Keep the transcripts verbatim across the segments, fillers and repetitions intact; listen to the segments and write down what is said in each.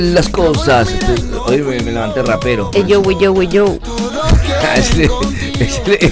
Las cosas. Hoy me, me levanté rapero. Eh, yo, yo, yo. Es el, es el,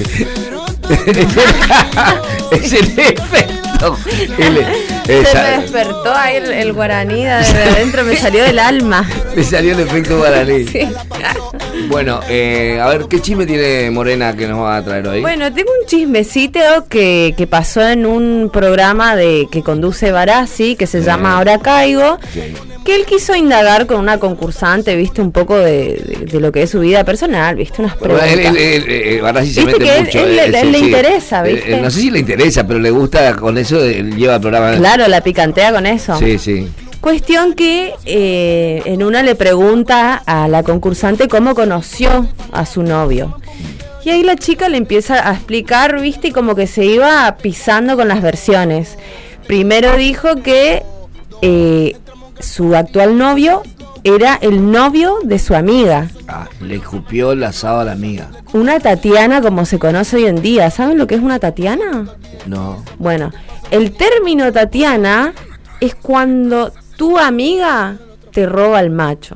es el efecto. El, Se esa, me despertó ahí el, el guaraní de adentro, me salió del alma. me salió el efecto guaraní. Sí. Bueno, eh, a ver, ¿qué chisme tiene Morena que nos va a traer hoy? Bueno, tengo un chismecito que, que pasó en un programa de que conduce Barassi, que se Sí. llama Ahora Caigo, Sí. que él quiso indagar con una concursante, viste, un poco de, de, de lo que es su vida personal, viste, unas Bueno, preguntas. él, él, él, él, Barassi se Viste mete que él- mucho. él le- eh, él le sí, sí. interesa, Eh, ¿viste? eh, no sé si le interesa, pero le gusta, con eso él lleva el programa. Claro, la picantea con eso. Sí, sí. Cuestión que eh, en una le pregunta a la concursante cómo conoció a su novio. Y ahí la chica le empieza a explicar, viste, y como que se iba pisando con las versiones. Primero dijo que eh, su actual novio era el novio de su amiga. Ah, le escupió el asado a la amiga. Una Tatiana como se conoce hoy en día. ¿Saben lo que es una Tatiana? No. Bueno, el término Tatiana es cuando tu amiga te roba el macho.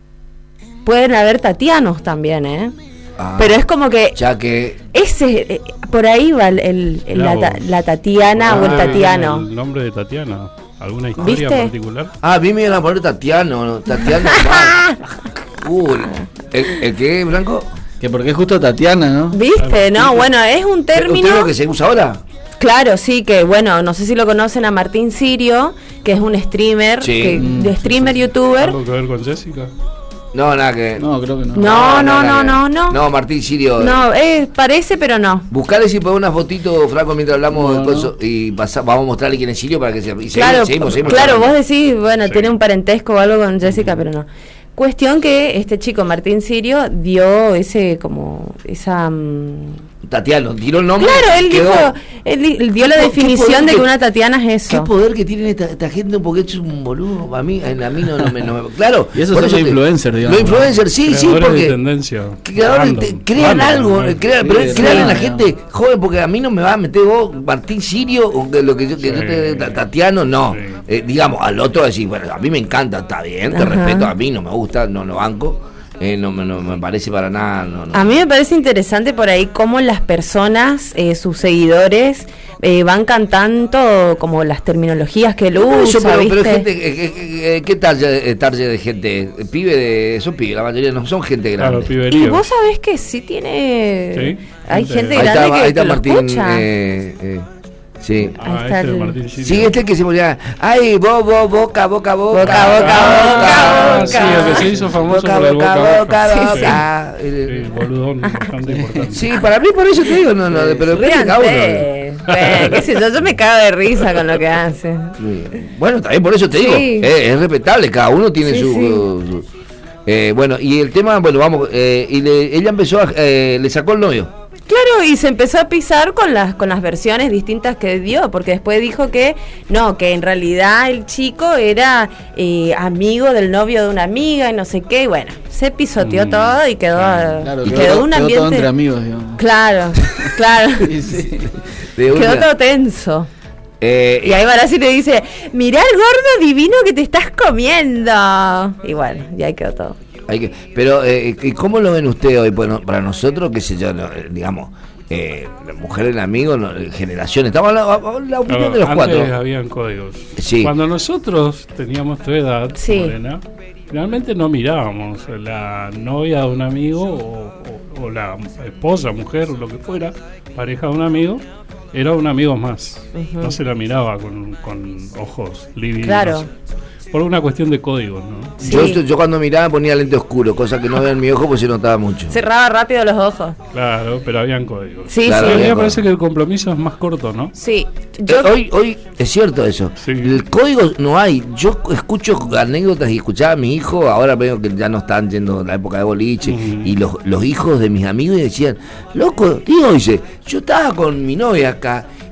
Pueden haber Tatianos también, ¿eh? Ah, Pero es como que ya que ese eh, por ahí va el, el- el- la, ta- la Tatiana o el Tatiano. El nombre de Tatiana. ¿Alguna historia ¿Viste? particular? Ah, a mí me iban a poner Tatiano, Tatiana. mal. uh, ¿el, ¿El qué, Blanco? Que porque es justo Tatiana, ¿no? ¿Viste? No, bueno, es un ¿Usted término. es lo que se usa ahora? Claro, sí, que bueno, no sé si lo conocen a Martín Sirio, que es un streamer, Sí. que- Mm, de streamer youtuber. ¿Algo que ver con Jessica? No, nada que. No, creo que no. No, no, nada no, que- no, no. No, Martín Sirio. No, eh, parece, pero no. Buscale si podés una fotito, Franco, mientras hablamos No, del coso, y pasa- vamos a mostrarle quién es Sirio para que se. Y Claro, seguimos, seguimos, seguimos claro, hablando. vos decís, bueno, Sí. tiene un parentesco o algo con Jessica, pero no. Cuestión que este chico Martín Sirio dio ese como esa mm, Tatiano, tiró el nombre. claro, él quedó. dijo, él, di- él dio la ¿Qué- qué definición poder de que que- una Tatiana es ¿Qué eso. poder que tiene esta, esta gente? Porque es un boludo. A mí, a mí no, no me, no me- Claro. Y esos por son eso los te- influencers, digamos. Los influencers, sí, sí, Creadores de porque. tendencia. Creadores te- Random, crean random, algo, ¿no? crean, Sí, pero sí, crean en la sí. gente joven, porque a mí no me va a meter vos, Martín Sirio, o que lo que yo, que Sí. yo te, ta- Tatiano, no. Sí. Eh, digamos, al otro decir, bueno, a mí me encanta, está bien, te Ajá. respeto, a mí no me gusta, no lo banco, eh, no, me- no me parece para nada. No, no. A mí me parece interesante por ahí cómo las personas, eh, sus seguidores, eh, van cantando como las terminologías que él Pero usa, eso, pero, pero ¿viste? gente, eh, eh, eh, ¿qué tal eh, target de gente? Eh, Pibe de. Son pibes, la mayoría no son gente Claro, grande. Y piberío. vos sabés que sí tiene... Sí, Hay gente- gente Ahí grande está, que, ahí está que lo Martín. escucha. Eh, eh, sí. Ah, Ahí está ese es el- Martín Sirio. Sí, este que se ponía. ¡Ay, bo, bo, boca, boca, boca! Boca, boca, Ah, boca, sí, boca. el que se hizo famoso Boca, por el boca, boca, boca, boca. boca. Sí, Eh, sí, boludón bastante importante. Sí, para mí por eso te digo, no, no, pero depende de cada uno. Ríanse. Bueno, qué sé yo, yo me cago de risa con lo que hace. Bueno, también por eso te Sí. digo, eh, es respetable, cada uno tiene Sí, su... sí. su- eh, bueno, y el tema, bueno, vamos, eh, y le- ella empezó, a, eh, le sacó el novio. Claro, y se empezó a pisar con las con las versiones distintas que dio, porque después dijo que no, que en realidad el chico era eh, amigo del novio de una amiga y no sé qué, y bueno, se pisoteó Mm, todo y quedó, Claro, y quedó, quedó todo- un quedó ambiente... todo entre amigos, digamos. Claro, claro, Sí, sí. De una. quedó todo tenso. Eh, Y ahí Barassi le dice, mirá el gordo divino que te estás comiendo. Y bueno, y ahí quedó todo. hay que, pero, eh, ¿y ¿cómo lo ven ustedes hoy? Bueno, para nosotros, qué sé yo, no, eh, digamos, eh, mujeres amigos, no, eh, generaciones, estamos hablando la opinión Claro, de los antes cuatro. habían códigos. Sí. Cuando nosotros teníamos tu edad, Sí. Morena, realmente no mirábamos la novia de un amigo o, o- o la esposa, mujer, lo que fuera, pareja de un amigo, era un amigo más. Ujú. No se la miraba con, con ojos lívidos. Claro. Por una cuestión de códigos, ¿no? Sí. Yo, yo cuando miraba ponía lente oscuro, cosa que no veo en mi ojo porque se notaba mucho. Cerraba rápido los ojos. Claro, pero habían códigos. Sí, Claro, Hoy sí. en día había parece que el compromiso es más corto, ¿no? Sí. Eh, Yo, Hoy, hoy es cierto eso. Sí. El código no hay. Yo escucho anécdotas y escuchaba a mi hijo, ahora veo que ya no están yendo la época de boliche, Ujú. y los, los hijos de mis amigos y decían, loco, tío, dice, yo estaba con mi novia acá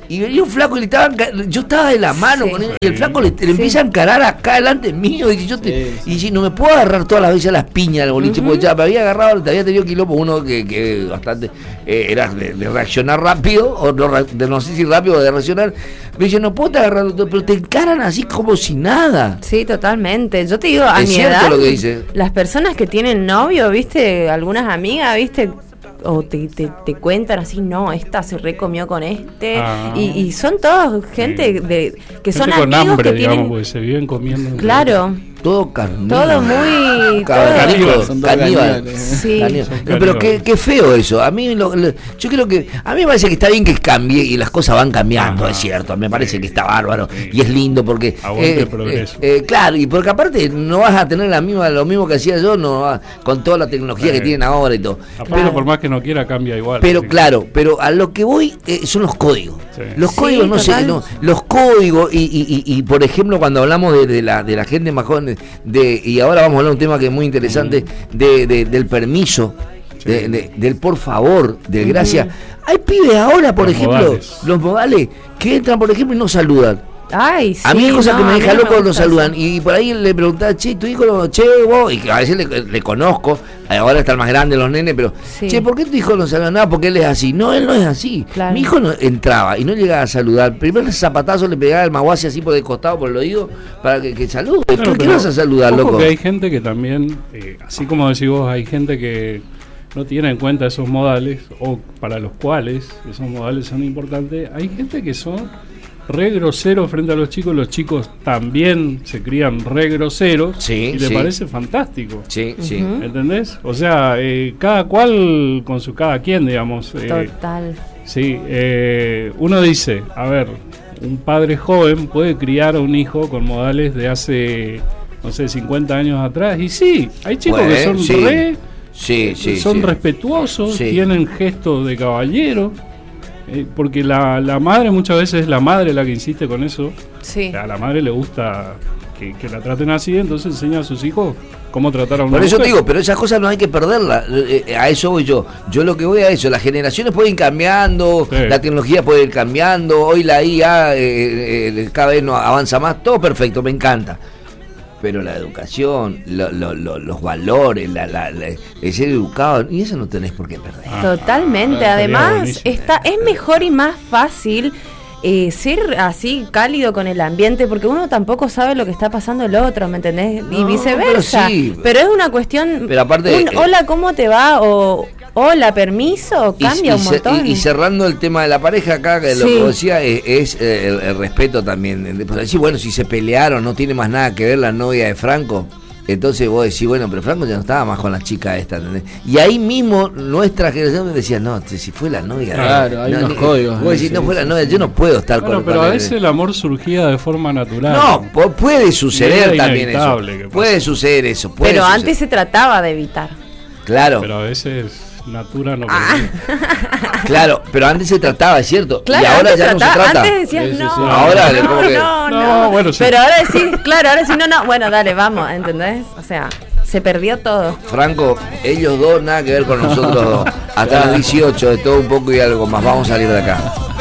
Y venía un flaco y le estaban, yo estaba de la mano Sí. con él, y el Sí. flaco le, le Sí. empieza a encarar acá delante mío, y yo te, Sí, sí. y si no me puedo agarrar todas las veces a las piñas del boliche, Ujú. porque ya me había agarrado, te había tenido quilombo, uno que, que bastante eh, era de, de reaccionar rápido, o no, re- de no sé si rápido o de reaccionar, me dice, no puedo te agarrar, pero te encaran así como si nada. Sí, totalmente. Yo te digo, a Es mi cierto edad, lo que dice. las personas que tienen novio, viste, algunas amigas, viste, o te, te, te cuentan así, no, esta se recomió con este, Ah. y, y son todos gente Sí. de que son Gente con amigos hambre, que digamos, tienen, porque se viven comiendo. entre claro, Todo carnal. todo muy, Caníbal, todo- Son todos caníbal. caníbales. sí, Caníbal. Son No, pero qué, caníbales. qué feo eso. A mí lo- lo- yo creo que a mí me parece que está bien que cambie y las cosas van cambiando, Ajá. es cierto. Me parece Sí. que está bárbaro Sí. y es lindo porque Aguante el progreso. eh, claro, y porque aparte no vas a tener la misma lo mismo que hacía yo, no va- con toda la tecnología que Sí. tienen ahora y todo. Aparte, Claro. por más que no quiera, cambia igual. Pero así que- claro, pero a lo que voy eh, son los códigos. Sí. Los Sí, códigos, no sé, total. no, los códigos y, y, y, y, por ejemplo cuando hablamos de, de la de la gente más joven, de, y ahora vamos a hablar de un tema que es muy interesante, de, de- del permiso, Sí. de- de- del por favor, del gracias. Hay pibes ahora, por Los ejemplo, modales. los modales, que entran, por ejemplo, y no saludan. ay, sí, A mí hay cosas no, que a me mí deja no me loco, lo gusta saludan. eso. Y por ahí le preguntaba, che, tu hijo, lo- che, vos, y que a veces le, le conozco, ahora están más grandes los nenes, pero, Sí. che, ¿por qué tu hijo no saluda nada? Porque él es así. No, él no es así. Claro. Mi hijo no entraba y no llegaba a saludar. Primero el zapatazo le pegaba el maguace así por el costado, por el oído, para que, que salude. Claro, ¿Por qué pero no vas a saludar, ojo loco? que hay gente que también, eh, así como decís vos, hay gente que no tiene en cuenta esos modales, o para los cuales esos modales son importantes. Hay gente que son re groseros frente a los chicos, los chicos también se crían re groseros, Sí, y le sí. parece fantástico. Sí, sí. Ujú. ¿Entendés? O sea, eh, cada cual con su cada quien, digamos. eh, Total. Sí, eh, uno dice, a ver, un padre joven puede criar a un hijo con modales de hace, no sé, cincuenta años atrás. Y sí, hay chicos Bueno, que son sí. re, Sí, sí, son sí. respetuosos, Sí. tienen gestos de caballero. eh, porque la, la madre muchas veces es la madre la que insiste con eso. Sí. A la madre le gusta que, que la traten así, entonces enseña a sus hijos cómo tratar a una Por eso mujer. te digo, pero esas cosas no hay que perderlas. Eh, eh, a eso voy yo. Yo lo que voy a eso. Las generaciones pueden ir cambiando, Sí. la tecnología puede ir cambiando. Hoy la I A eh, eh, cada vez no avanza más. Todo perfecto, me encanta. Pero la educación, lo- lo- lo- los valores, la, la- la- el ser educado, y eso no tenés por qué perder. Ah, Totalmente. ah, estaría Además, buenísimo. está, es mejor y más fácil eh, ser así cálido con el ambiente, porque uno tampoco sabe lo que está pasando el otro, ¿me entendés? y No, viceversa. pero sí. Pero es una cuestión. Pero aparte, un eh, hola, ¿cómo te va? O hola, permiso, Y- cambia y, un ce- montón. y- y cerrando el tema de la pareja acá, que lo Sí. que decía es, es, eh, el, el respeto también. Pues decir, bueno, si se pelearon, no tiene más nada que ver la novia de Franco. Entonces vos decís, bueno, pero Franco ya no estaba más con la chica esta, ¿entendés? Y ahí mismo nuestra generación decía, no, si fue la novia. Claro, hay no, unos ni- códigos, Vos decís, sí, no fue sí, la novia, sí. yo no puedo estar Bueno, con pero con a él. veces el amor surgía de forma natural. No, pu- puede suceder Era también eso. inevitable que pase. Puede suceder eso. Puede Pero suceder. antes se trataba de evitar. Claro, Pero a veces natura no Ah. permite. claro, pero antes se trataba, es cierto. Claro, y ahora antes ya no se trataba- trata. Antes decías Sí, sí, no, sí. Ahora le no, como que- no, No, no. bueno, sí. Pero ahora decís, claro, ahora sí, no, no, bueno, dale, vamos, ¿entendés? O sea, se perdió todo. Franco, ellos dos nada que ver con nosotros dos. Hasta los dieciocho, de todo un poco y algo más. Vamos a salir de acá.